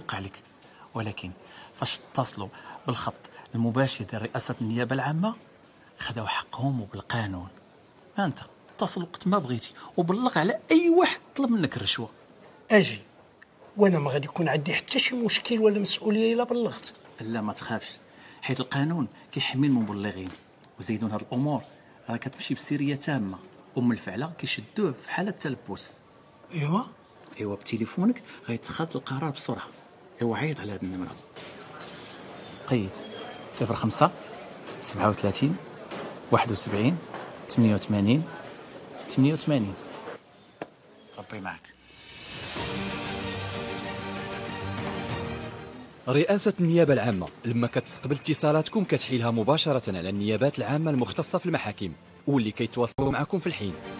يوقع لك. ولكن فاش اتصلوا بالخط المباشر ديال رئاسة النيابة العامة خداو حقهم وبالقانون. انت اتصل وقت ما بغيتي وبلغ على اي واحد طلب منك الرشوة. اجي وانا ما غادي يكون عندي حتى شي مشكل ولا مسؤولية الا بلغت. لا ما تخافش، حيت القانون كيحمي المبلغين. وزيدون هاد الامور راه كتمشي بسريه تامه، ام الفعله كيشدوه في حاله تلبس. ايوا بتليفونك غيتخذ القرار بسرعه. ايوا عيط على هاد النمره. قيد 05 37 71 88 88. ربي معك. رئاسة النيابة العامة لما كتستقبل اتصالاتكم كتحيلها مباشرة على النيابات العامة المختصة في المحاكم واللي كيتواصلوا معكم في الحين.